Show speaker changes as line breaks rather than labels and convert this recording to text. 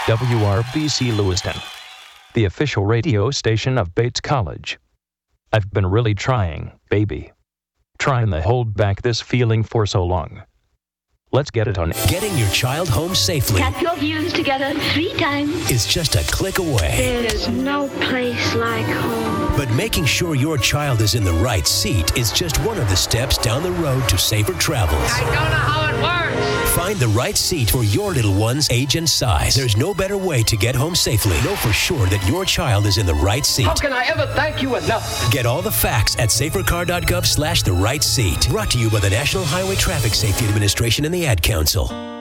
WRBC Lewiston, the official radio station of Bates College. I've been really trying, baby. Trying to hold back this feeling for so long. Let's get it on.
Getting your child home safely
Tap your views together 3 times.
is just a click away.
There's no place like home.
But making sure your child is in the right seat is just one of the steps down the road to safer travels.
I don't know how it works.
Find the right seat for your little one's age and size. There's no better way to get home safely. Know for sure that your child is in the right seat.
How can I ever thank you enough?
Get all the facts at safercar.gov/the right seat. Brought to you by the National Highway Traffic Safety Administration and the Ad Council.